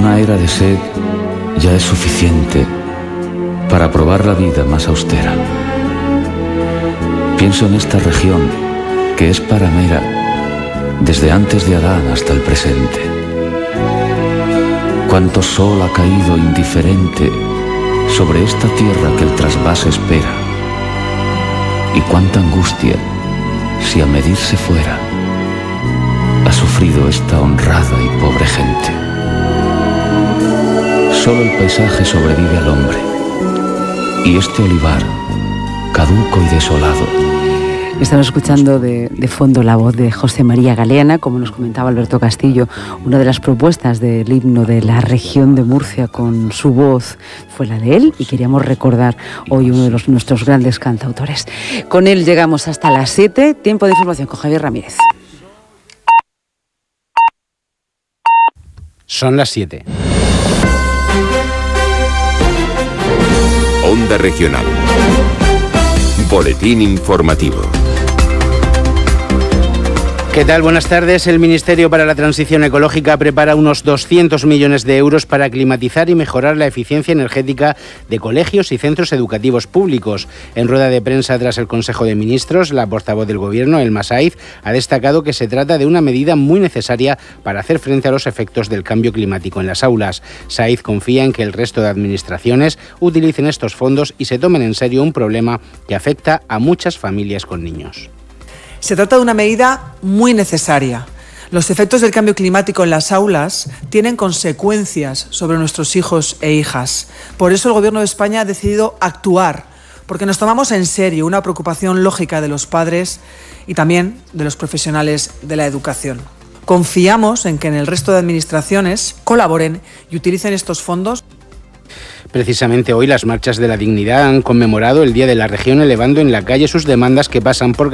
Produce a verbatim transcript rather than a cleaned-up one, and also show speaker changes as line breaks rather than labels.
Una era de sed ya es suficiente para probar la vida más austera. Pienso en esta región que es paramera desde antes de Adán hasta el presente. Cuánto sol ha caído indiferente sobre esta tierra que el trasvase espera, y cuánta angustia, si a medirse fuera, ha sufrido esta honrada y pobre gente. Solo el paisaje sobrevive al hombre, y este olivar, caduco y desolado.
Estamos escuchando de, de fondo la voz de José María Galeana, como nos comentaba Alberto Castillo. Una de las propuestas del himno de la región de Murcia con su voz fue la de él, y queríamos recordar hoy uno de los, nuestros grandes cantautores. Con él llegamos hasta las siete, tiempo de información con Javier Ramírez.
Son las siete.
Onda Regional. Boletín informativo.
¿Qué tal? Buenas tardes. El Ministerio para la Transición Ecológica prepara unos doscientos millones de euros para climatizar y mejorar la eficiencia energética de colegios y centros educativos públicos. En rueda de prensa tras el Consejo de Ministros, la portavoz del Gobierno, Elma Saiz, ha destacado que se trata de una medida muy necesaria para hacer frente a los efectos del cambio climático en las aulas. Saiz confía en que el resto de administraciones utilicen estos fondos y se tomen en serio un problema que afecta a muchas familias con niños.
Se trata de una medida muy necesaria. Los efectos del cambio climático en las aulas tienen consecuencias sobre nuestros hijos e hijas. Por eso el Gobierno de España ha decidido actuar, porque nos tomamos en serio una preocupación lógica de los padres y también de los profesionales de la educación. Confiamos en que en el resto de administraciones colaboren y utilicen estos fondos.
Precisamente hoy las marchas de la dignidad han conmemorado el Día de la Región, elevando en la calle sus demandas que pasan por